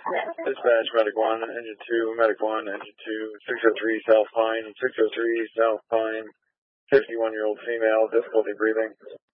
Dispatch, Medic 1, Engine 2, Medic 1, Engine 2, 603 South Pine, 603 South Pine, 51-year-old female, difficulty breathing.